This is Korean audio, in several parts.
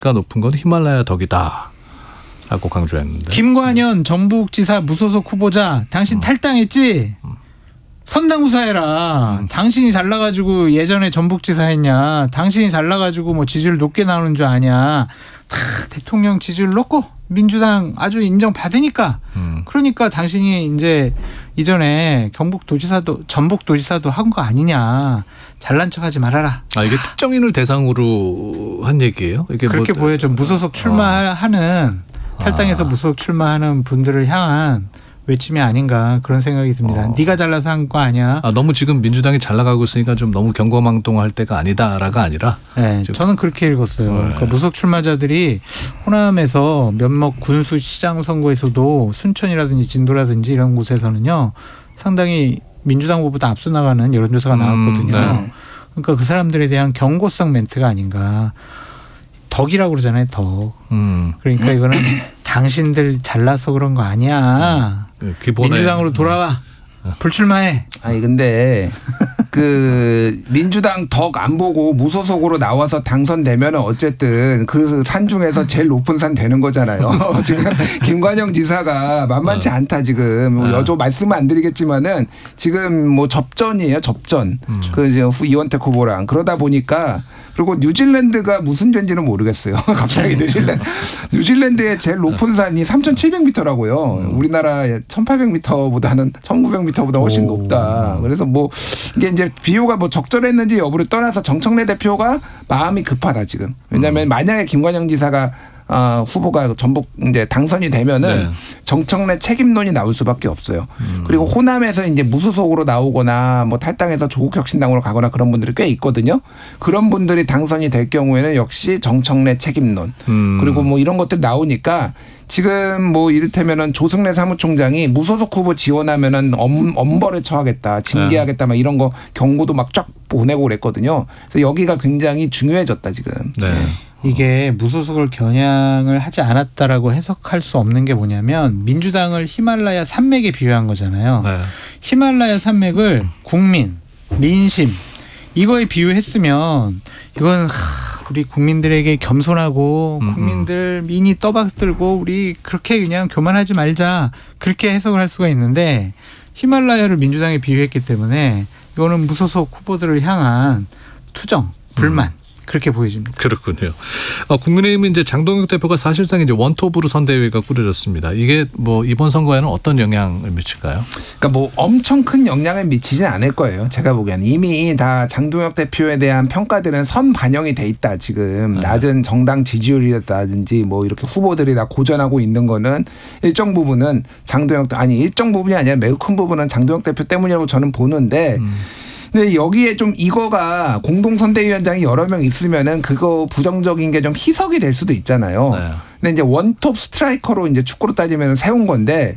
높은 건 히말라야 덕이다 라고 강조했는데. 김관현 전북지사 무소속 후보자 당신 탈당했지? 선당후사해라. 당신이 잘나가지고 예전에 전북지사 했냐. 당신이 잘나가지고 뭐 지지율 높게 나오는 줄 아냐. 다 대통령 지지율 높고 민주당 아주 인정받으니까. 그러니까 당신이 이제 이전에 경북도지사도 전북도지사도 한 거 아니냐. 잘난 척하지 말아라. 아, 이게 특정인을 대상으로 한 얘기예요? 이게 그렇게 보여져. 무소속 출마하는 탈당해서 무소속 출마하는 분들을 향한 외침이 아닌가 그런 생각이 듭니다. 네가 잘나서 한 거 아니야. 너무 지금 민주당이 잘 나가고 있으니까 좀 너무 경거망동할 때가 아니다라가 아니라. 네, 저는 그렇게 읽었어요. 그러니까 무소속 출마자들이 호남에서 몇몇 군수 시장 선거에서도 순천이라든지 진도라든지 이런 곳에서는요 상당히 민주당 후보보다 앞서 나가는 여론조사가 나왔거든요. 네. 그러니까 그 사람들에 대한 경고성 멘트가 아닌가. 덕이라고 그러잖아요. 덕. 그러니까 이거는 당신들 잘나서 그런 거 아니야. 민주당으로 돌아와. 불출마해. 아니 근데 그 민주당 덕 안 보고 무소속으로 나와서 당선되면 어쨌든 그 산 중에서 제일 높은 산 되는 거잖아요. 지금 김관영 지사가 만만치 않다 지금. 뭐 여조 말씀은 안 드리겠지만은 지금 뭐 접전이에요. 접전. 그 이제 이원택 후보랑 그러다 보니까. 그리고 뉴질랜드가 무슨 죄인지는 모르겠어요. 갑자기 뉴질랜드의 제일 높은 산이 3,700m라고요. 우리나라의 1,800m보다는 1,900m보다 훨씬 높다. 그래서 뭐 이게 이제 비교가 뭐 적절했는지 여부를 떠나서 정청래 대표가 마음이 급하다 지금. 왜냐하면 만약에 김관영 지사가 후보가 전북 이제 당선이 되면은 정청래 책임론이 나올 수밖에 없어요. 그리고 호남에서 이제 무소속으로 나오거나 뭐 탈당해서 조국혁신당으로 가거나 그런 분들이 꽤 있거든요. 그런 분들이 당선이 될 경우에는 역시 정청래 책임론 그리고 뭐 이런 것들 나오니까 지금 뭐 이를테면은 조승래 사무총장이 무소속 후보 지원하면은 엄벌을 처하겠다, 징계하겠다 막 이런 거 경고도 막 쫙 보내고 그랬거든요. 그래서 여기가 굉장히 중요해졌다 지금. 네. 이게 무소속을 겨냥을 하지 않았다라고 해석할 수 없는 게 뭐냐면 민주당을 히말라야 산맥에 비유한 거잖아요. 네. 히말라야 산맥을 국민, 민심 이거에 비유했으면 이건 우리 국민들에게 겸손하고 국민들 민이 떠받들고 우리 그렇게 그냥 교만하지 말자 그렇게 해석을 할 수가 있는데 히말라야를 민주당에 비유했기 때문에 이거는 무소속 후보들을 향한 투정, 불만 그렇게 보여집니다. 그렇군요. 국민의힘은 이제 장동혁 대표가 사실상 이제 원톱으로 선대위가 꾸려졌습니다. 이게 뭐 이번 선거에는 어떤 영향을 미칠까요? 그러니까 뭐 엄청 큰 영향을 미치진 않을 거예요. 제가 보기에는 이미 다 장동혁 대표에 대한 평가들은 선 반영이 돼 있다. 지금 낮은 정당 지지율이라든지 뭐 이렇게 후보들이 다 고전하고 있는 거는 일정 부분은 일정 부분이 아니라 매우 큰 부분은 장동혁 대표 때문이라고 저는 보는데. 근데 여기에 좀 이거가 공동선대위원장이 여러 명 있으면은 그거 부정적인 게 좀 희석이 될 수도 있잖아요. 네. 근데 이제 원톱 스트라이커로 이제 축구로 따지면 세운 건데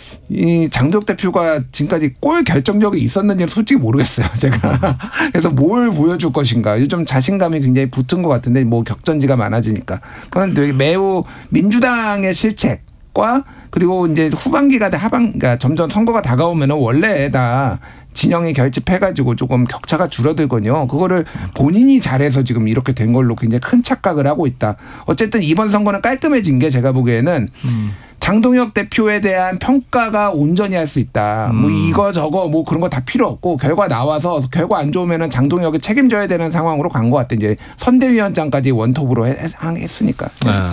이 장동혁 대표가 지금까지 골 결정력이 있었는지는 솔직히 모르겠어요. 제가. 그래서 뭘 보여줄 것인가. 요즘 자신감이 굉장히 붙은 것 같은데 뭐 격전지가 많아지니까. 그건 되게 매우 민주당의 실책. 그리고 이제 후반기가 그러니까 점점 선거가 다가오면 원래 다 진영이 결집해가지고 조금 격차가 줄어들거든요. 그거를 본인이 잘해서 지금 이렇게 된 걸로 굉장히 큰 착각을 하고 있다. 어쨌든 이번 선거는 깔끔해진 게 제가 보기에는 장동혁 대표에 대한 평가가 온전히 할 수 있다. 뭐 이거 저거 뭐 그런 거 다 필요 없고 결과 나와서 결과 안 좋으면은 장동혁이 책임져야 되는 상황으로 간 것 같아. 이제 선대위원장까지 원톱으로 했으니까.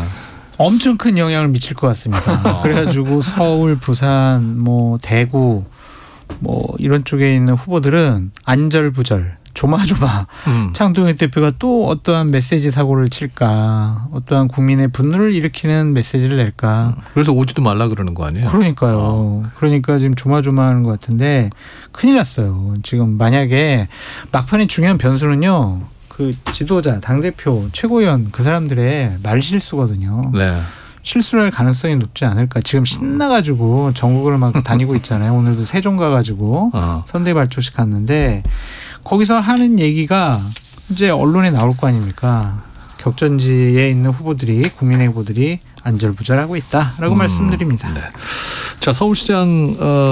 엄청 큰 영향을 미칠 것 같습니다. 그래가지고 서울, 부산, 뭐 대구, 뭐 이런 쪽에 있는 후보들은 안절부절, 조마조마. 장동혁 대표가 또 어떠한 메시지 사고를 칠까, 어떠한 국민의 분노를 일으키는 메시지를 낼까. 그래서 오지도 말라 그러는 거 아니에요? 그러니까요. 그러니까 지금 조마조마하는 것 같은데 큰일 났어요. 지금 만약에 막판에 중요한 변수는요. 그 지도자, 당대표, 최고위원 그 사람들의 말실수거든요. 네. 실수를 할 가능성이 높지 않을까. 지금 신나가지고 전국을 막 다니고 있잖아요. 오늘도 세종 가가지고 선대 발표식 갔는데 거기서 하는 얘기가 이제 언론에 나올 거 아닙니까. 격전지에 있는 후보들이 국민의 후보들이 안절부절하고 있다라고 말씀드립니다. 네. 자, 서울시장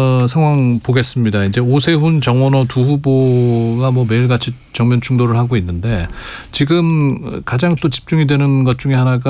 상황 보겠습니다. 이제 오세훈, 정원호 두 후보가 뭐 매일같이 정면 충돌을 하고 있는데 지금 가장 또 집중이 되는 것 중에 하나가